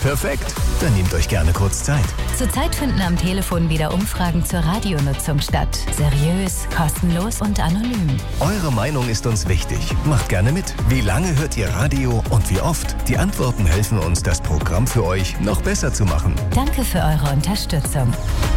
Perfekt, dann nehmt euch gerne kurz Zeit. Zurzeit finden am Telefon wieder Umfragen zur Radionutzung statt. Seriös, kostenlos und anonym. Eure Meinung ist uns wichtig. Macht gerne mit. Wie lange hört ihr Radio und wie oft? Die Antworten helfen uns, das Programm für euch noch besser zu machen. Danke für eure Unterstützung.